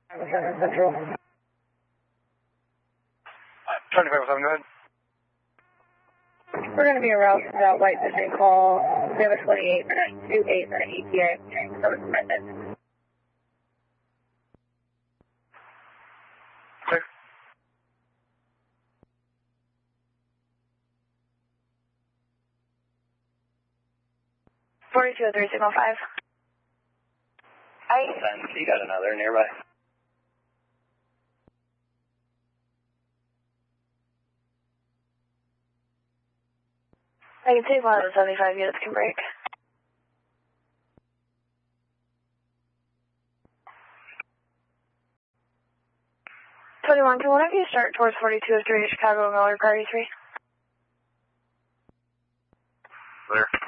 Central. 25 go ahead. We're going to be around that white vision call. We have a 28 for an ETA. So it's present. Clear. .42 03 signal 5. You got another nearby. I can take one of the 75 units can break. 21, can one of you start towards 4203 Chicago and Miller, priority 3? Clear.